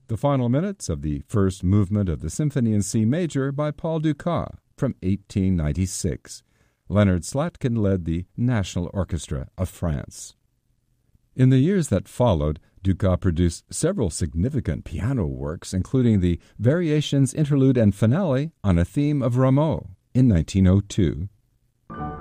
The final minutes of the first movement of the Symphony in C major by Paul Dukas from 1896. Leonard Slatkin led the National Orchestra of France. In the years that followed, Dukas produced several significant piano works, including the Variations, Interlude, and Finale on a Theme of Rameau in 1902,